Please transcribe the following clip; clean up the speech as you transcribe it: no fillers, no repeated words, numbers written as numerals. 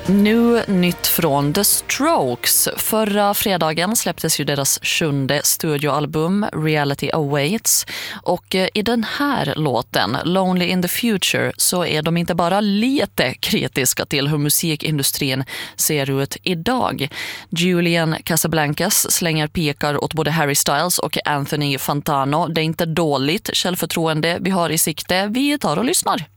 Nu nytt från The Strokes. Förra fredagen släpptes ju deras 7:e studioalbum Reality Awaits. Och i den här låten, Lonely in the Future, så är de inte bara lite kritiska till hur musikindustrin ser ut idag. Julian Casablancas slänger pikar åt både Harry Styles och Anthony Fantano. Det är inte dåligt självförtroende vi har i sikte. Vi tar och lyssnar.